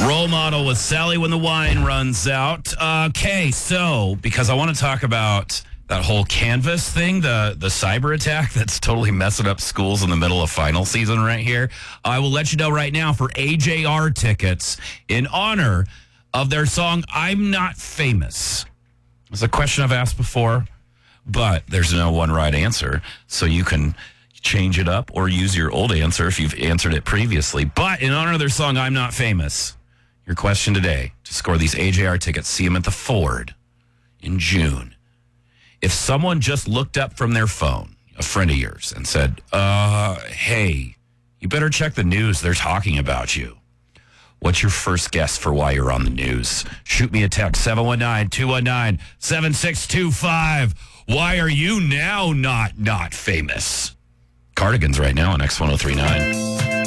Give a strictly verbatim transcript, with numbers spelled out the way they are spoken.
Role model with Sally when the wine runs out. Okay, so because I want to talk about that whole Canvas thing, the, the cyber attack that's totally messing up schools in the middle of final season right here, I will let you know right now for A J R tickets in honor of their song, I'm Not Famous. It's a question I've asked before, but there's no one right answer, so you can change it up or use your old answer if you've answered it previously. But in honor of their song, I'm Not Famous, your question today, to score these A J R tickets, see them at the Ford in June. If someone just looked up from their phone, a friend of yours, and said, uh, hey, you better check the news, they're talking about you. What's your first guess for why you're on the news? Shoot me a text, seven one nine, two one nine, seven six two five. Why are you now not not famous? Cardigans right now on X ten thirty-nine.